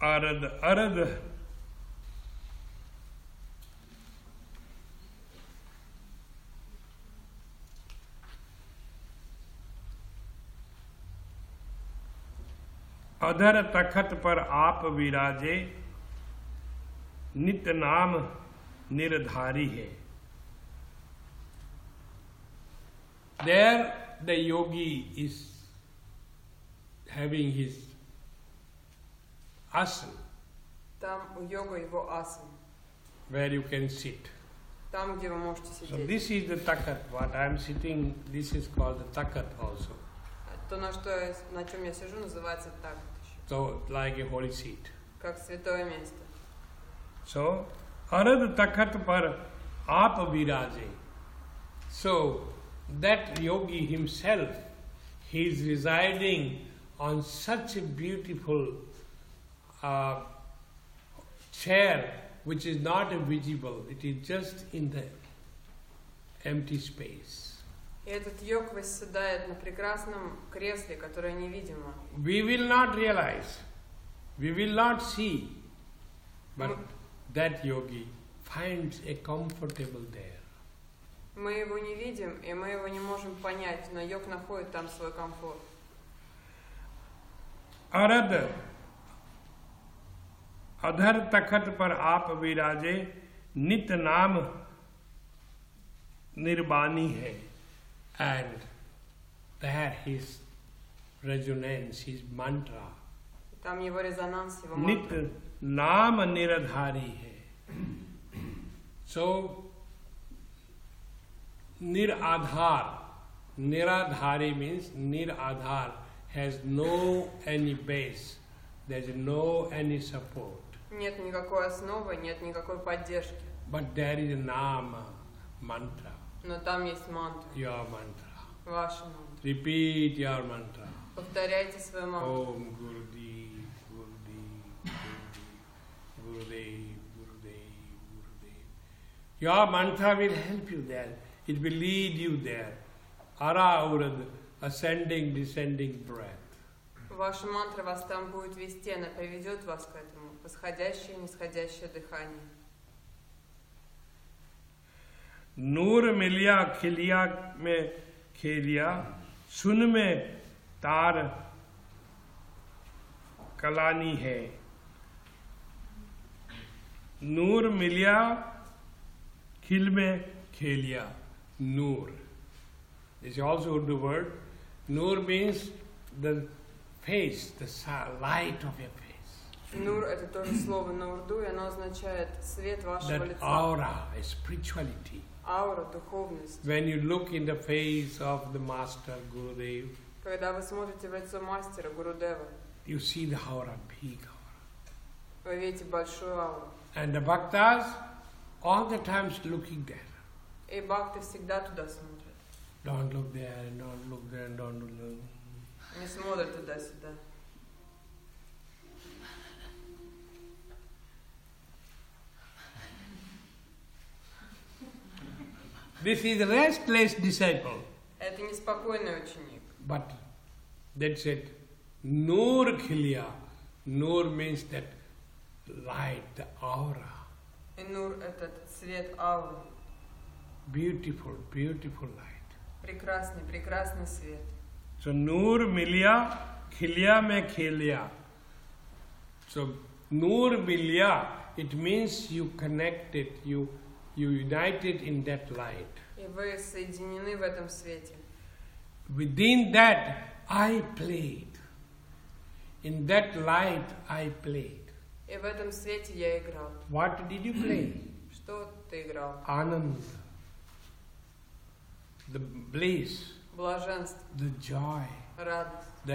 Arad अधर तखत पर आप विराजे, नित नाम निर्धारी है. There the yogi is having his asana. Там у йога его асана. Where you can sit. Там, где вы можете So сидеть. this is the takat. What I am sitting, this is called the takat also. То, на чем я сижу, называется такат еще. So like a holy seat. Как святое место. So arad takat par aap viraje. So that yogi himself, he is residing on such a beautiful chair which is not visible. It is just in the empty space. И этот йог восседает на прекрасном кресле, которое невидимо. We will not realize, we will not see, but that yogi finds a comfortable there. Мы его не видим, и мы его не можем понять, но йог находит там свой комфорт. Arad adhar takhat par aap viraje, nit naam nirbani hai. And there his resonance, his mantra. Там его резонанс, его Nit мантра. naam niradhari hai. So niradhar. Niradhari means niradhar has no any base. There is no any support. Нет никакой основы, нет никакой поддержки. But there is a nama, mantra. Но там есть мантра. Your mantra. Ваша мантра. Repeat your mantra. Повторяйте свою мантру. Om Gurudev, Gurudev, Gurudev, Gurudev, Gurudev, Gurudev. Your mantra will help you there. It will lead you there. Ara urad, ascending, descending breath. Ваша мантра вас там будет вести, она приведет вас к этому. Восходящее и нисходящее дыхание. नूर मिलिया खिलिया में खेलिया, सुन में तार कलानी है. नूर मिलिया खिल में खेलिया. Noor. This is also Urdu word. Noor means the face, the light of your face. Нур — это тоже слово на урду, и оно означает свет вашего That лица. aura, a spirituality. Аура, духовность. When you look in the face of the master Gurudev, Когда вы смотрите в лицо мастера Гурудева, you see the aura, big aura. вы видите большую ауру. And the bhaktas all the times looking there. И бхакты всегда туда смотрят. Don't look there, and don't look there, and don't look there. Не смотрят туда-сюда. This is a restless disciple. Это неспокойный ученик. But that's it. Noor khiliya. Noor means that light, the aura. И нур — это цвет ауры. Beautiful, beautiful light. Прекрасный, прекрасный свет. So Noor miliya, khiliya mein kheliya. So Noor miliya, it means you connected, you united in that light. И вы соединены в этом свете. Within that, I played. In that light, I played. И в этом свете я играл. What did you play? Что ты играл? Anand, the bliss, Блаженство, the joy, радость.